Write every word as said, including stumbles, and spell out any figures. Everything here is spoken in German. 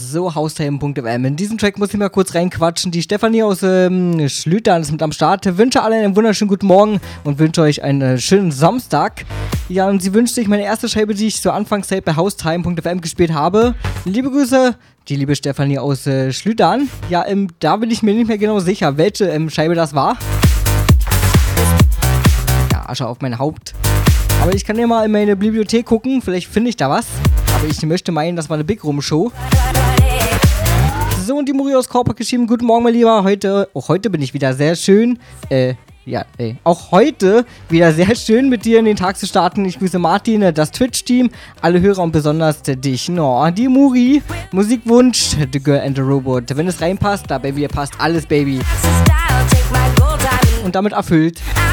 So, Haustime Punkt F M. In diesem Track muss ich mal kurz reinquatschen. Die Stefanie aus ähm, Schlütern ist mit am Start. Wünsche allen einen wunderschönen guten Morgen und wünsche euch einen äh, schönen Samstag. Ja, und sie wünscht sich meine erste Scheibe, die ich zur Anfangszeit bei Haustime Punkt F M gespielt habe. Liebe Grüße, die liebe Stefanie aus äh, Schlütern. Ja, ähm, da bin ich mir nicht mehr genau sicher, welche ähm, Scheibe das war. Ja, Asche auf mein Haupt. Aber ich kann ja mal in meine Bibliothek gucken, vielleicht finde ich da was. Aber ich möchte meinen, das war eine Big Room Show. So, und die Muri aus Korpak geschrieben, guten Morgen, mein Lieber. Heute, auch heute bin ich wieder sehr schön, äh, ja, ey, auch heute wieder sehr schön mit dir in den Tag zu starten. Ich grüße Martin, das Twitch-Team, alle Hörer und besonders dich. No, die Muri, Musikwunsch, The Girl and the Robot. Wenn es reinpasst, da bei mir passt alles, Baby. Und damit erfüllt.